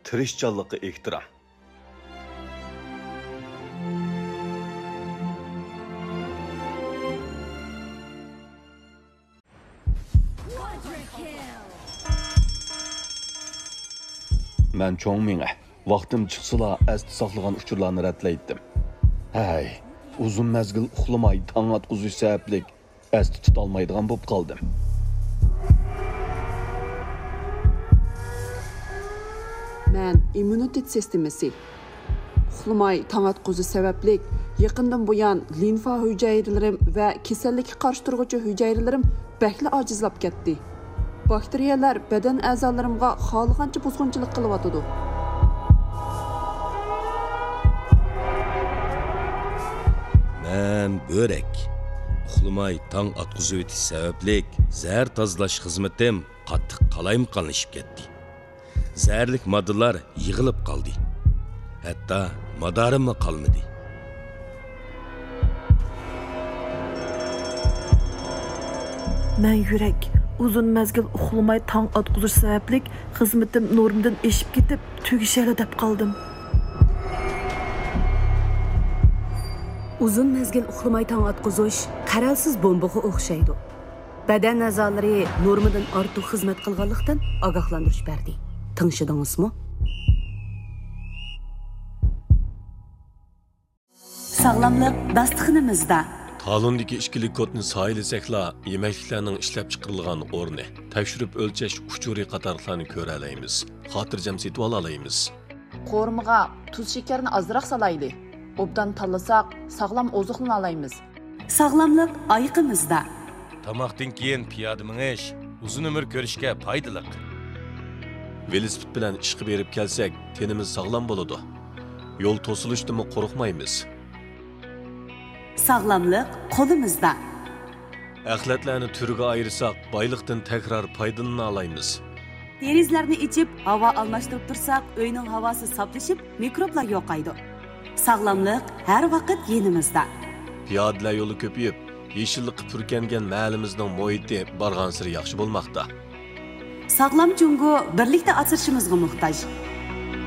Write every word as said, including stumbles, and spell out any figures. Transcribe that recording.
tirishchanlikqa ehtirom. Men cho'ng menga vaqtim chiqsila asti saqlagan uchurlarni ratlaydim. Hay, uzun mezgil uxlamay tong atquzish sabablik asti tutolmaydigan bo'lib qoldim. Men immunitet sistemasi uxlamay tong atquzish sabablik yaqindan buyon limfa hujayralarim va kasallikka qarshi turuvchi hujayralarim bakli ojizlab ketdi. Bakteriyalar badan a'zolarimga xohlagancha buzg'unchilik qilyotidi. Men börek. Uxlamay tong atquzish etish sabablik zahar tozalash xizmatim qattiq qalayimqanlashib ketdi. Zaharlik moddalar yig'ilib qoldi. Hatto madarimmi qolmadi. Men yurak uzun mezgil uxlamay tong atquzish sabablik xizmatim normdan eshib ketib tugishali deb qoldim. Uzun mezgil uxlamay tong atquzish qaralsiz bombaga o'xshaydi. Badan a'zolari normadan ortiq xizmat qilganlikdan ogohlantirish berdi. Tinglashadingizmi? Sog'lomlik dasturxonimizda Talondagi ishkilik kodni saylasakla yemekliklarning ishlab chiqarilgan o'rni, tekshirib o'lchash uchuri qatorlarni ko'ra olamiz. Xotirjam setib olaymiz. Qo'rmiga tuz shakarni ozroq salayli. Obdan tanlasak sog'lom oziqlana olamiz. Sog'lomlik oyiqimizda. Tamoqdan keyin piyoda minish uzun umr ko'rishga foydali. Velosiped bilan ishga berib kelsak, tenimiz sog'lom bo'ladi. Yo'l to'silishdimi qo'rqmaymiz. Sog'lomlik qo'limizda. Axlatlarni turiga ayirsak, boyliqdan takrar foydalana olamiz. Derizlarni ichib, havo almashtirib tursak, uyning havosi saflashib, mikroblar yo'qaydi. Sog'lomlik har vaqt yenimizda. Piyodalar yo'li ko'payib, yeshillik purkangan mahallimizning muhiti bargan sari yaxshi bo'lmoqda. Sog'lom jungo birlikda asrashimizga muhtoj.